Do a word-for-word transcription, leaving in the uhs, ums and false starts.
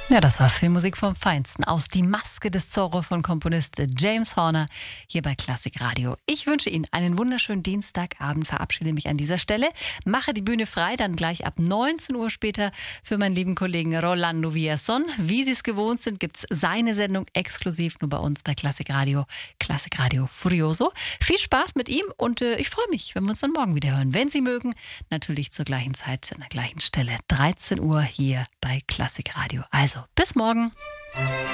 Ja, das war Filmmusik vom Feinsten aus Die Maske des Zorro von Komponist James Horner hier bei Klassik Radio. Ich wünsche Ihnen einen wunderschönen Dienstagabend, verabschiede mich an dieser Stelle, mache die Bühne frei, dann gleich ab neunzehn Uhr später für meinen lieben Kollegen Rolando Villazón. Wie Sie es gewohnt sind, gibt es seine Sendung exklusiv nur bei uns bei Klassik Radio, Klassik Radio Furioso. Viel Spaß mit ihm und äh, ich freue mich, wenn wir uns dann morgen wieder hören. Wenn Sie mögen, natürlich zur gleichen Zeit, an der gleichen Stelle, dreizehn Uhr hier bei Klassik Radio. Also, bis morgen.